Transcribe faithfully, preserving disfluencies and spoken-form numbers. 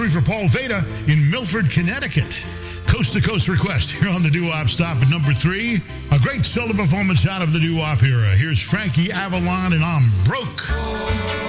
For Paul Veda in Milford, Connecticut. Coast to Coast request here on the doo-wop stop at number three. A great solo performance out of the doo-wop era. Here's Frankie Avalon and I'm Broke.